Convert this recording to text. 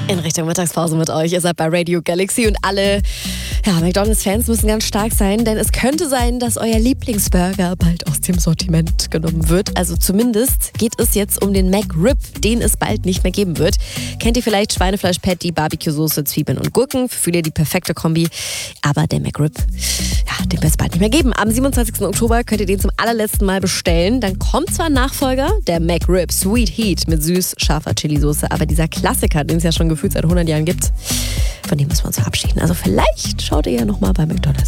In Richtung Mittagspause mit euch. Ihr seid bei Radio Galaxy und alle McDonald's-Fans müssen ganz stark sein, denn es könnte sein, dass euer Lieblingsburger bald aus dem Sortiment genommen wird. Also zumindest geht es jetzt um den McRib, den es bald nicht mehr geben wird. Kennt ihr vielleicht Schweinefleisch-Patty, Barbecue-Soße, Zwiebeln und Gurken? Für viele die perfekte Kombi. Aber der McRib, den wird es bald nicht mehr geben. Am 27. Oktober könnt ihr den zum allerletzten Mal bestellen. Dann kommt zwar ein Nachfolger, der McRib Sweet Heat mit süß-scharfer Chili-Soße, aber dieser Klassiker, den es ja schon gefühlt seit 100 Jahren gibt, von dem müssen wir uns verabschieden. Also vielleicht schaut ihr ja nochmal bei McDonald's.